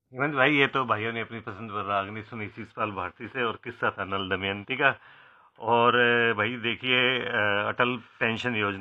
हेमंत भाई, ये तो भाइयों ने अपनी पसंद पर रागनी सुनी शीशपाल भारती से, और किस्सा था नल दमयंती का। और भाई देखिए, अटल पेंशन योजना